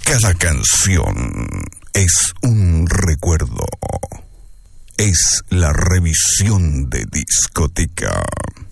Cada canción es un recuerdo. Es la revisión de discoteca.